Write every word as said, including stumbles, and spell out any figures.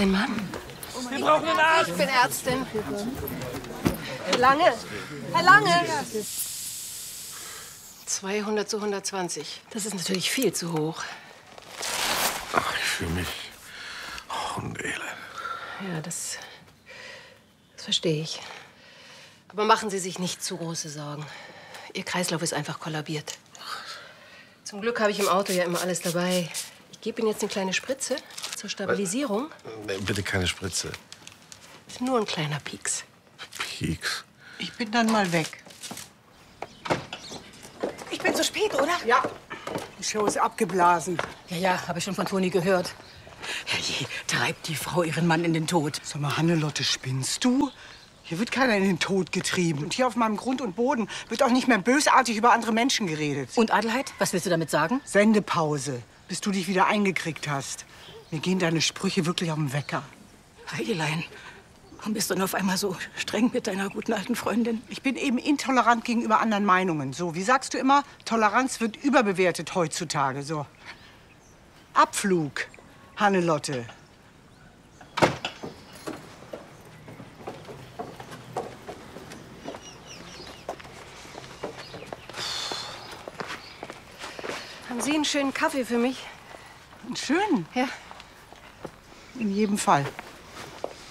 dein Mann? Wir brauchen einen Arzt. Ich bin Ärztin. Herr Lange. Herr Lange. zweihundert zu hundertzwanzig. Das ist natürlich viel zu hoch. Ach, ich fühle mich hundelend. Ja, das, das verstehe ich. Aber machen Sie sich nicht zu große Sorgen. Ihr Kreislauf ist einfach kollabiert. Zum Glück habe ich im Auto ja immer alles dabei. Ich gebe Ihnen jetzt eine kleine Spritze zur Stabilisierung. Nee, bitte keine Spritze. Ist nur ein kleiner Pieks. Pieks. Ich bin dann mal weg. Ich bin zu spät, oder? Ja. Die Show ist abgeblasen. Ja, ja, habe ich schon von Toni gehört. Herrje, treibt die Frau ihren Mann in den Tod. Sag mal, Hannelore, spinnst du? Hier wird keiner in den Tod getrieben. Und hier auf meinem Grund und Boden wird auch nicht mehr bösartig über andere Menschen geredet. Und Adelheid, was willst du damit sagen? Sendepause, bis du dich wieder eingekriegt hast. Mir gehen deine Sprüche wirklich auf den Wecker. Heidelein, warum bist du denn auf einmal so streng mit deiner guten alten Freundin? Ich bin eben intolerant gegenüber anderen Meinungen. So, wie sagst du immer, Toleranz wird überbewertet heutzutage. So. Abflug, Hannelore. Haben Sie einen schönen Kaffee für mich? Schön. Ja. In jedem Fall.